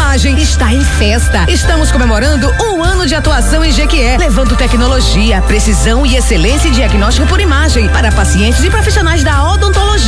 Imagem está em festa. Estamos comemorando um ano de atuação em Jequié, levando tecnologia, precisão e excelência em diagnóstico por imagem para pacientes e profissionais da odontologia.